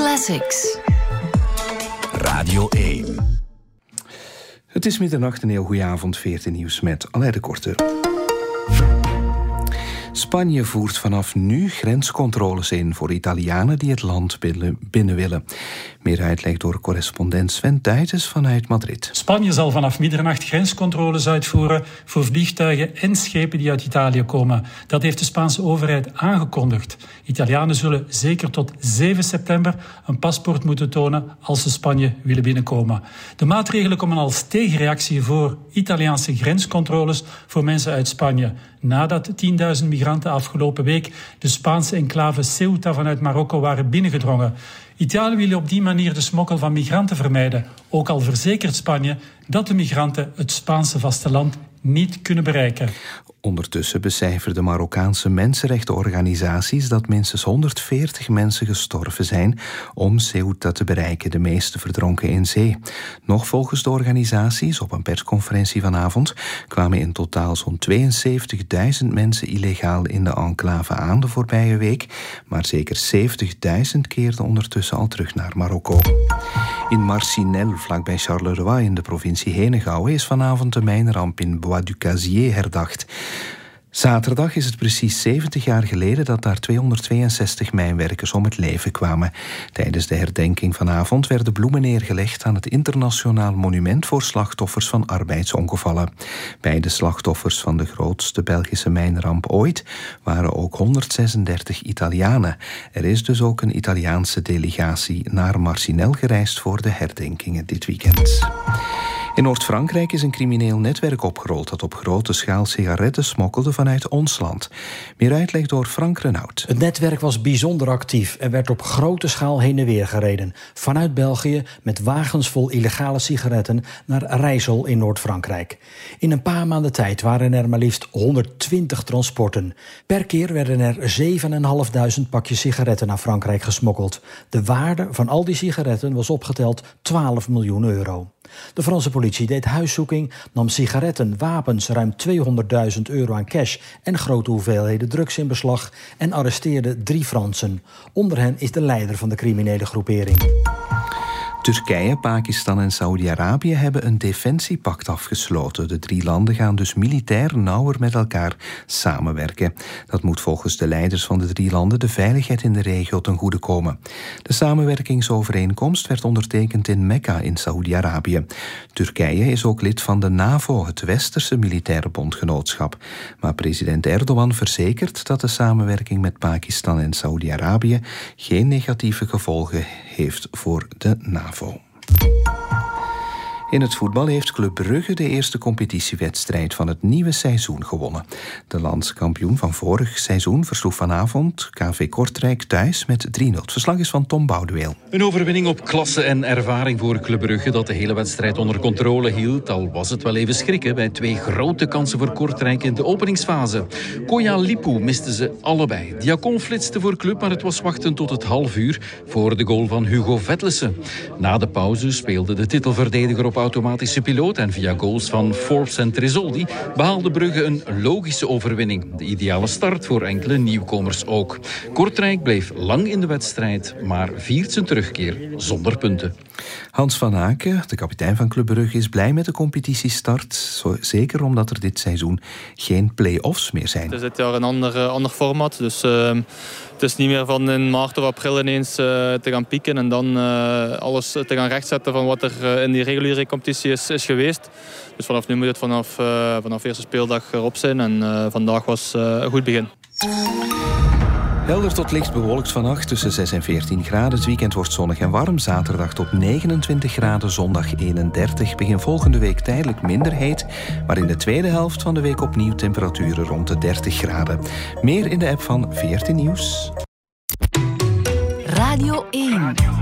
Classics. Radio 1. Het is middernacht, een heel goede avond, 14 nieuws met Alain de Korte. Spanje voert vanaf nu grenscontroles in voor Italianen die het land binnen willen. Meer uitleg door correspondent Sven Tuytes vanuit Madrid. Spanje zal vanaf middernacht grenscontroles uitvoeren voor vliegtuigen en schepen die uit Italië komen. Dat heeft de Spaanse overheid aangekondigd. Italianen zullen zeker tot 7 september een paspoort moeten tonen als ze Spanje willen binnenkomen. De maatregelen komen als tegenreactie voor Italiaanse grenscontroles voor mensen uit Spanje. Nadat 10.000 migranten afgelopen week de Spaanse enclave Ceuta vanuit Marokko waren binnengedrongen. Italië wil op die manier de smokkel van migranten vermijden. Ook al verzekert Spanje dat de migranten het Spaanse vasteland niet kunnen bereiken. Ondertussen becijferden Marokkaanse mensenrechtenorganisaties dat minstens 140 mensen gestorven zijn om Ceuta te bereiken, de meeste verdronken in zee. Nog volgens de organisaties, op een persconferentie vanavond, kwamen in totaal zo'n 72.000 mensen illegaal in de enclave aan de voorbije week, maar zeker 70.000 keerden ondertussen al terug naar Marokko. In Marcinelle, vlakbij Charleroi in de provincie Henegouwen, is vanavond de mijnramp in Bois du Casier herdacht. Zaterdag is het precies 70 jaar geleden dat daar 262 mijnwerkers om het leven kwamen. Tijdens de herdenking vanavond werden bloemen neergelegd aan het internationaal monument voor slachtoffers van arbeidsongevallen. Bij de slachtoffers van de grootste Belgische mijnramp ooit waren ook 136 Italianen. Er is dus ook een Italiaanse delegatie naar Marcinelle gereisd voor de herdenkingen dit weekend. In Noord-Frankrijk is een crimineel netwerk opgerold dat op grote schaal sigaretten smokkelde vanuit ons land. Meer uitleg door Frank Renaud. Het netwerk was bijzonder actief en werd op grote schaal heen en weer gereden. Vanuit België met wagens vol illegale sigaretten naar Rijssel in Noord-Frankrijk. In een paar maanden tijd waren er maar liefst 120 transporten. Per keer werden er 7.500 pakjes sigaretten naar Frankrijk gesmokkeld. De waarde van al die sigaretten was opgeteld 12 miljoen euro. De Franse politie deed huiszoeking, nam sigaretten, wapens, ruim 200.000 euro aan cash en grote hoeveelheden drugs in beslag en arresteerde 3 Fransen. Onder hen is de leider van de criminele groepering. Turkije, Pakistan en Saoedi-Arabië hebben een defensiepact afgesloten. De 3 landen gaan dus militair nauwer met elkaar samenwerken. Dat moet volgens de leiders van de 3 landen de veiligheid in de regio ten goede komen. De samenwerkingsovereenkomst werd ondertekend in Mekka in Saoedi-Arabië. Turkije is ook lid van de NAVO, het westerse militaire bondgenootschap. Maar president Erdogan verzekert dat de samenwerking met Pakistan en Saoedi-Arabië geen negatieve gevolgen heeft voor de NAVO. In het voetbal heeft Club Brugge de eerste competitiewedstrijd van het nieuwe seizoen gewonnen. De landskampioen van vorig seizoen versloeg vanavond KV Kortrijk thuis met 3-0. Het verslag is van Tom Boudeweel. Een overwinning op klasse en ervaring voor Club Brugge dat de hele wedstrijd onder controle hield. Al was het wel even schrikken bij 2 grote kansen voor Kortrijk in de openingsfase. Koya Lipu misten ze allebei. Diacon flitste voor Club, maar het was wachten tot het half uur voor de goal van Hugo Vetlesen. Na de pauze speelde de titelverdediger op automatische piloot en via goals van Forbes en Tresoldi behaalde Brugge een logische overwinning. De ideale start voor enkele nieuwkomers ook. Kortrijk bleef lang in de wedstrijd, maar viert zijn terugkeer zonder punten. Hans van Aken, de kapitein van Club Brugge, is blij met de competitiestart. Zeker omdat er dit seizoen geen play-offs meer zijn. Het is dit jaar een ander format, dus het is niet meer van in maart of april ineens te gaan pieken en dan alles te gaan rechtzetten van wat er in die reguliere competitie is geweest. Dus vanaf nu moet het vanaf eerste speeldag erop zijn en vandaag was een goed begin. Helder tot licht bewolkt vannacht tussen 6 en 14 graden. Het weekend wordt zonnig en warm. Zaterdag tot 29 graden, zondag 31. Begin volgende week tijdelijk minder heet. Maar in de tweede helft van de week opnieuw temperaturen rond de 30 graden. Meer in de app van 14 Nieuws. Radio 1.